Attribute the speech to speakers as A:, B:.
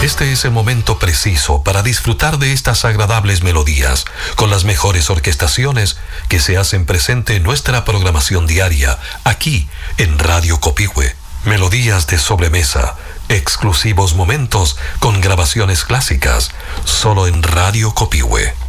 A: Este es el momento preciso para disfrutar de estas agradables melodías, con las mejores orquestaciones que se hacen presente en nuestra programación diaria, aquí en Radio Copihue. Melodías de sobremesa, exclusivos momentos con grabaciones clásicas, solo en Radio Copihue.